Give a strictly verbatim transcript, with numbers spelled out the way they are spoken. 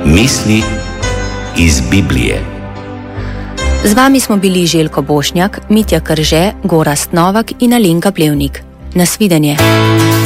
Misli iz Biblije. Z vami smo bili Željko Bošnjak, Mitja Krže, Gorazd Novak in Alenka Plevnik. Nasvidenje.